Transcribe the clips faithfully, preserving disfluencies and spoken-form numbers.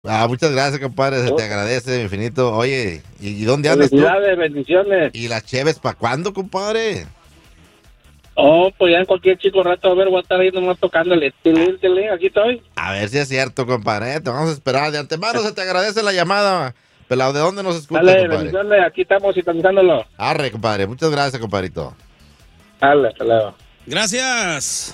Ah, muchas gracias, compadre. Se te agradece infinito. Oye, ¿y, y dónde andas tú? Felicidades, bendiciones. ¿Y las cheves para cuándo, compadre? Oh, pues ya en cualquier chico rato, a ver, voy a estar ahí nomás tocándole. Tilín, tilín, aquí estoy. A ver si es cierto, compadre. Te vamos a esperar. De antemano se te agradece la llamada. Pelado, ¿de dónde nos escuchas, Dale, compadre? bendiciones, aquí estamos sintonizando. Arre, compadre. Muchas gracias, compadrito. Dale, hasta luego. Gracias.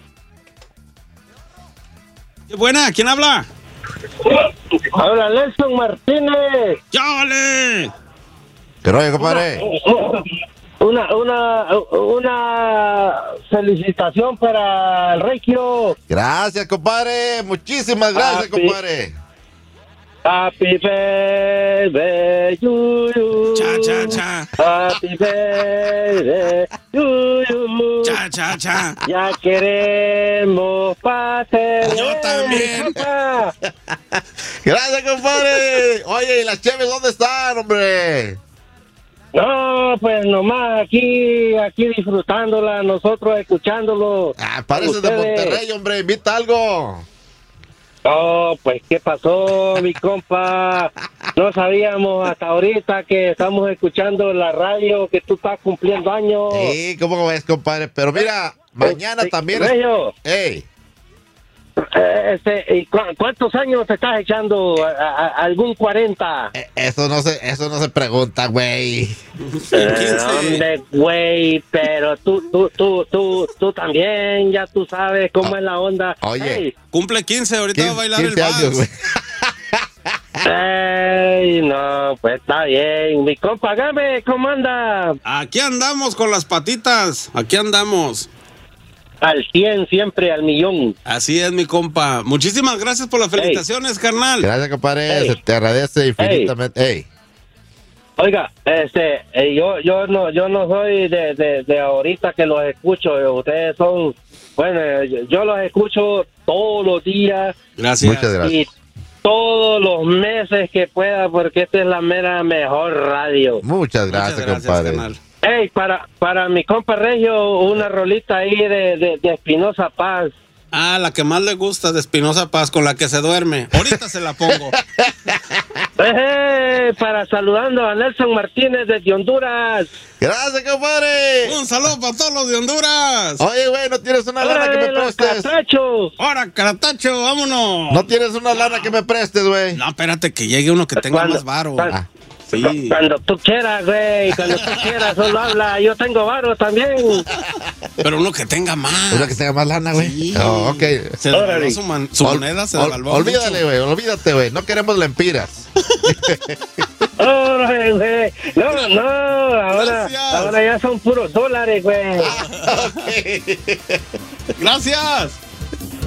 Qué buena, ¿quién habla? Habla Nelson Martínez. ¡Chávale! ¿Qué rollo, compadre? Una, una, una felicitación para el Requio. Gracias, compadre. Muchísimas gracias, Happy- compadre. Happy birthday to you. Cha, cha, cha. Happy birthday to you. Cha, cha, cha. Ya queremos pastel. Yo también. Gracias, compadre. Oye, ¿y las cheves dónde están, hombre? No, pues nomás aquí, aquí disfrutándola, nosotros escuchándolo. Ah, pareces de Ustedes. Monterrey, hombre. Invita algo. Oh, pues, ¿qué pasó, mi compa? No sabíamos hasta ahorita que estamos escuchando la radio, que tú estás cumpliendo años. Sí, ¿cómo ves, compadre? Pero mira, mañana Eh, también... es- Reyo, Ey, eh, este, ¿y cu- ¿cuántos años te estás echando? ¿A- a- ¿Algún cuarenta? eh, eso no se, eso no se pregunta, güey. Eh, hombre, güey, pero tú, tú, tú, tú, tú también, ya tú sabes cómo es la onda. Oye. Ey, Cumple quince, ahorita va a bailar el quince años, vals. güey. ey, no, pues está bien. Mi compa, Game, ¿cómo anda? Aquí andamos con las patitas. Aquí andamos. Al cien, siempre al millón. Así es, mi compa. Muchísimas gracias por las felicitaciones, carnal. Gracias, compadre. Ey. Se te agradece infinitamente. Ey. Oiga, este, eh, yo, yo no, yo no soy de, de, de ahorita que los escucho. Ustedes son, bueno, eh, yo, yo los escucho todos los días Gracias. Muchas gracias. y todos los meses que pueda, porque esta es la mera mejor radio. Muchas gracias, Muchas gracias, compadre. carnal. Ey, para, para mi compa Regio, una rolita ahí de, de, de Espinosa Paz. Ah, la que más le gusta de Espinosa Paz, con la que se duerme. Ahorita se la pongo. Eh, para saludando a Nelson Martínez desde Honduras. Gracias, compadre. Un saludo para todos los de Honduras. Oye, güey, ¿no tienes una lana que ¡Órale, me los prestes? catachos! Ahora, caratacho, vámonos. ¿No tienes una lana que me prestes, güey? No, espérate que llegue uno que tenga ¿Cuándo? más varo. ¿Cuándo? Ah, sí. Cuando tú quieras, güey, cuando tú quieras, solo habla. Yo tengo varo también. Pero uno que tenga más. Una que tenga más lana, güey. Sí. Oh, ok. Se devaluó Órale. su, man- su Ol- moneda, se ol- devaluó Olvídale, mucho. güey, olvídate, güey. No queremos lempiras. Órale, güey. No, no, ahora, Gracias. ahora ya son puros dólares, güey. Ok. Gracias.